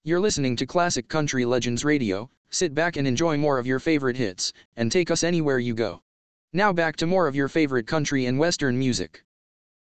You're listening to Classic Country Legends Radio. Sit back and enjoy more of your favorite hits, and take us anywhere you go. Now back to more of your favorite country and western music.